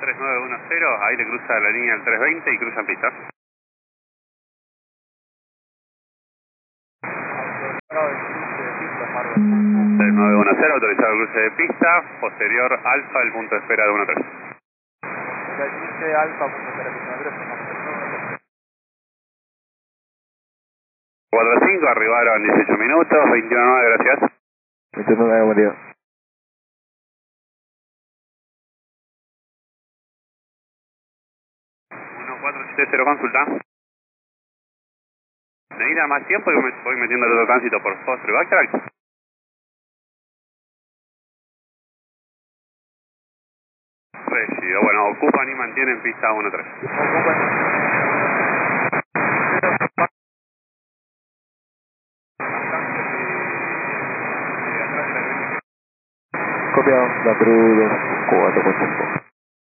3910, ahí le cruza la línea del 320 y cruza en pista. 3910, autorizado el cruce de pista, posterior alfa, el punto de espera de 13. Alfa, punto de espera de 13. 45, arribaron 18 minutos, 21.9, gracias. 21.9, buen día. 1470, consulta. ¿Necesita más tiempo? Yo me voy metiendo el otro tránsito por Foster y Backtrack. Recibido. Bueno, ocupan y mantienen pista 13. Copiado, la Cruz 445.